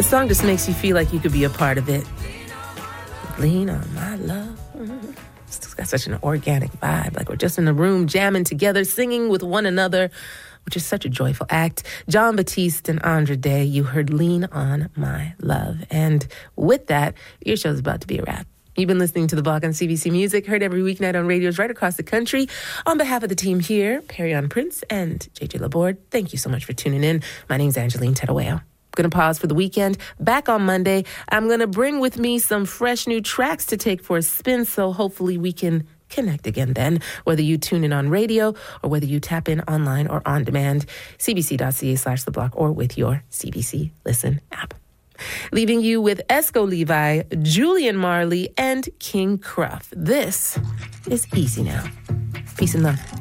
The song just makes you feel like you could be a part of it. Lean on my love. It's got such an organic vibe, like we're just in a room jamming together, singing with one another, which is such a joyful act. Jon Batiste and Andra Day, you heard Lean on My Love. And with that, your show's about to be a wrap. You've been listening to The Block on CBC Music, heard every weeknight on radios right across the country. On behalf of the team here, Perrion Prince and JJ Laborde, thank you so much for tuning in. My name's Angeline Terueo. I'm going to pause for the weekend. Back on Monday, I'm going to bring with me some fresh new tracks to take for a spin, so hopefully we can connect again then, whether you tune in on radio or whether you tap in online or on demand, cbc.ca/The Block or with your CBC Listen app. Leaving you with Esco Levi, Julian Marley, and King Cruff. This is Easy Now. Peace and love.